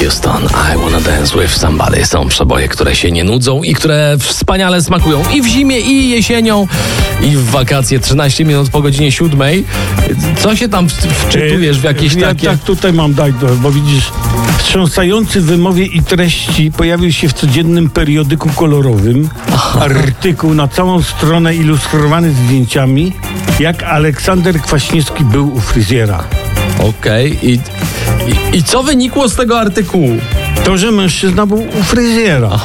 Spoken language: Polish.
Houston, I wanna dance with somebody. Są przeboje, które się nie nudzą i które wspaniale smakują i w zimie, i jesienią, i w wakacje. 13 minut po godzinie 7. Co się tam wczytujesz w jakieś takie... Ja tak tutaj mam, bo widzisz, wstrząsający w wymowie i treści pojawił się w codziennym periodyku kolorowym artykuł na całą stronę ilustrowany zdjęciami, jak Aleksander Kwaśniewski był u fryzjera. Okej. I co wynikło z tego artykułu? To, że mężczyzna był u fryzjera.